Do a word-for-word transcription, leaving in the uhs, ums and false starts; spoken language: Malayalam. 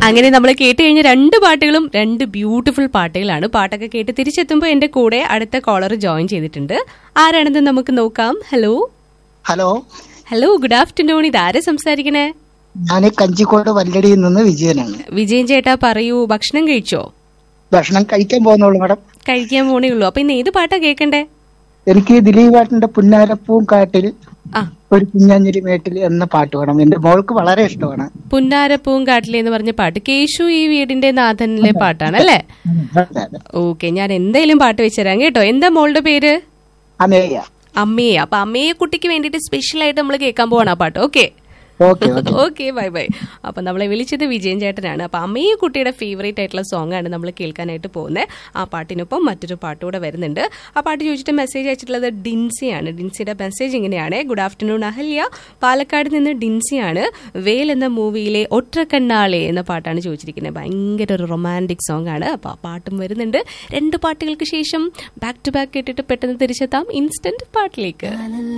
അങ്ങനെ നമ്മൾ കേട്ട് കഴിഞ്ഞ രണ്ട് പാട്ടുകളും രണ്ട് ബ്യൂട്ടിഫുൾ പാട്ടുകളാണ്. പാട്ടൊക്കെ കേട്ട് തിരിച്ചെത്തുമ്പോൾ എന്റെ കൂടെ അടുത്ത കോളർ ജോയിൻ ചെയ്തിട്ടുണ്ട്. ആരാണെന്ന് നമുക്ക് നോക്കാം. Hello hello hello good afternoon. ഇതാരെ സംസാരിക്കണേ? ഞാൻ കഞ്ചിക്കോട് വല്ലടിയിൽ നിന്ന് വിജയനാണ്. വിജയൻ ചേട്ടാ പറയൂ, ഭക്ഷണം കഴിച്ചോ? ഭക്ഷണം കഴിക്കാൻ പോകുന്നുള്ളൂ മാഡം. കഴിക്കാൻ പോണേ ഉള്ളൂ. അപ്പൊ ഇന്ന് ഏത് പാട്ടാ കേൾക്കണ്ടേ? എനിക്ക് ദിലീപാട്ടിന്റെ പുന്നാരപ്പൂവും കാട്ടിൽ ആ ഒരു കുഞ്ഞാഞ്ഞിരി മേട്ടിൽ എന്ന പാട്ട് വേണം. എന്റെ മോൾക്ക് വളരെ ഇഷ്ടമാണ്. പുന്നാരപ്പൂവും കാട്ടിലെ എന്ന് പറഞ്ഞ പാട്ട് കേശു ഈ വീടിന്റെ നാഥനിലെ പാട്ടാണ് അല്ലേ? ഓക്കെ, ഞാൻ എന്തായാലും പാട്ട് വെച്ചുതരാം കേട്ടോ. എന്താ മോളുടെ പേര്? അമേയ. അമ്മയെ. അപ്പൊ അമ്മയെ കുട്ടിക്ക് വേണ്ടിട്ട് സ്പെഷ്യൽ ആയിട്ട് നമ്മൾ കേൾക്കാൻ പോവാണ് ആ പാട്ട്. Okay okay bye bye. അപ്പൊ നമ്മളെ വിളിച്ചത് വിജയൻ ചേട്ടനാണ്. അപ്പൊ അമ്മയെ കുട്ടിയുടെ ഫേവറേറ്റ് ആയിട്ടുള്ള സോങ് ആണ് നമ്മൾ കേൾക്കാനായിട്ട് പോകുന്നത്. ആ പാട്ടിനൊപ്പം മറ്റൊരു പാട്ടുകൂടെ വരുന്നുണ്ട്. ആ പാട്ട് ചോദിച്ചിട്ട് മെസ്സേജ് അയച്ചിട്ടുള്ളത് ഡിൻസിയാണ്. ഡിൻസിയുടെ മെസ്സേജ് ഇങ്ങനെയാണ്: ഗുഡ് ആഫ്റ്റർനൂൺ അഹല്യ, പാലക്കാട് നിന്ന് ഡിൻസിയാണ്. വേൽ എന്ന മൂവിയിലെ ഒറ്റക്കണ്ണാളെ എന്ന പാട്ടാണ് ചോദിച്ചിരിക്കുന്നത്. ഭയങ്കര ഒരു റൊമാൻറ്റിക് സോങ് ആണ്. അപ്പൊ ആ പാട്ടും വരുന്നുണ്ട്. രണ്ട് പാട്ടുകൾക്ക് ശേഷം ബാക്ക് ടു ബാക്ക് കേട്ടിട്ട് പെട്ടെന്ന് തിരിച്ചെത്താം ഇൻസ്റ്റന്റ് പാട്ടിലേക്ക്.